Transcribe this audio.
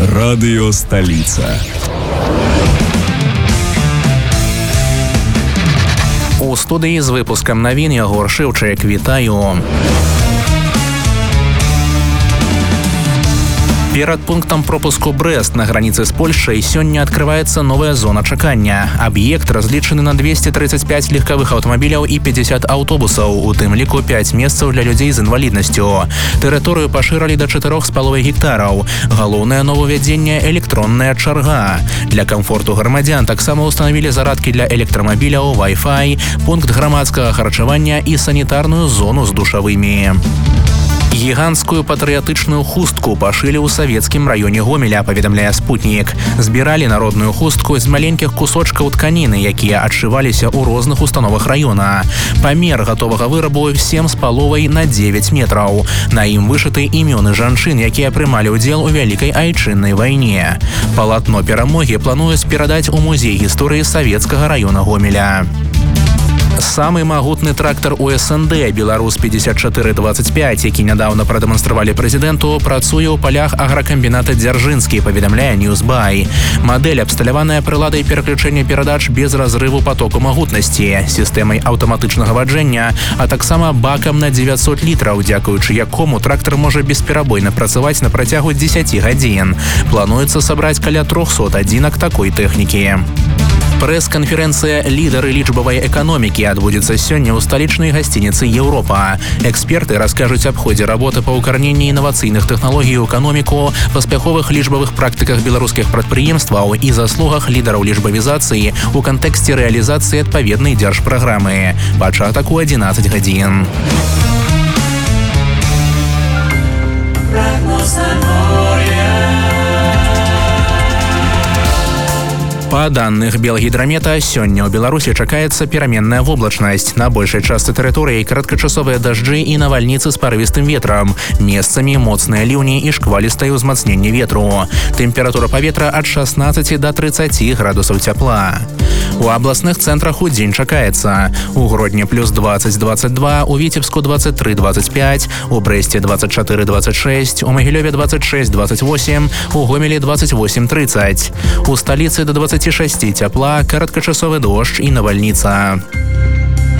Радио «Столица». У студії з випуском новин Єгор Шевчик. Вітаю. Перед пунктом пропуску Брест на границе с Польшей сегодня открывается новая зона чакання. Объект разлічаны на 235 легковых автомобиляў и 50 автобусаў, у тым ліку 5 месцаў для людзей з інваліднасцю. Тэрыторыю пашырылі до 4,5 гектараў. Галоўнае новаўвядзенне – электронная чарга. Для комфорту грамадзян таксама установілі зарадкі для электрамабіляў, Wi-Fi, пункт грамадскага харчавання і санітарную зону з душавымі. Гіганцкую патрыятычную хустку пашылі ў савецкім раёне Гомеля, паведамляе «Спутнік». Збіралі народную хустку з маленькіх кусочкаў тканіны, якія адшываліся ў розных установах раёна. Памер гатовага вырабу 7,5 на 9 метраў. На ім вышыты імёны жанчын, якія прымалі ўдзел у Вялікай айчыннай вайне. Палатно перамогі плануюць перадаць у музей гісторыі савецкага раёна Гомеля. Самый магутны трактор у СНД «Беларусь 5425», які нядаўна прадэманстравалі прэзідэнту, працуе ў палях агракамбіната «Дзяржынскі», паведамляе «Ньюсбай». Мадэль абсталяваная прыладай пераключэння перадач без разрыву потоку магутнасці, сістэмай аўтаматычнага ваджэння, а таксама бакам на 900 літраў, дзякуючы якому трактор можа бесперабойна працаваць на працягу 10 гадзін. Плануецца сабраць каля 300 адзінак такой тэхнікі. Прэс-канферэнцыя «Лідары лічбавай эканомікі» адбудзецца сёння ў сталічнай гасцініцы «Еўропа». Эксперты раскажуць аб ходзе работы па ўкарненні інавацыйных тэхналогій у эканоміку, паспяховых лічбавых практыках беларускіх прадпрыемстваў і заслугах лідараў лічбавізацыі ў кантэксце рэалізацыі адпаведнай дзяржпраграмы. Пачатак у 11 гадзін. По данных Белгидромета, сёння ў Беларусі чакаецца пераменная воблачнасць. На большай частцы тэрыторыі кароткачасовыя дажджы і навальніцы з парывістым ветрам. Месцамі моцныя ліўні і шквалістае ўзмацненне ветру. Тэмпература паветра ад 16 до 30 градусаў цяпла. У абласных цэнтрах удзень чакаецца. У Гродні плюс 20-22, у Віцебску 23-25, у Брэсце 24-26, у Магілёве 26-28, у Гомелі 28-30. У сталіцы до 26 цяпла, кароткачасовы дождж і навальніца.